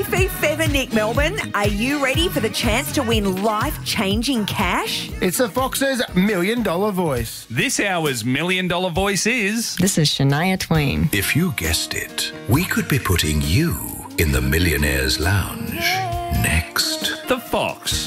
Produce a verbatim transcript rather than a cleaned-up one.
Foo Fever, Nick Melbourne. Are you ready for the chance to win life-changing cash? It's the Fox's Million Dollar Voice. This hour's Million Dollar Voice is... This is Shania Twain. If you guessed it, we could be putting you in the Millionaire's Lounge next. The Fox.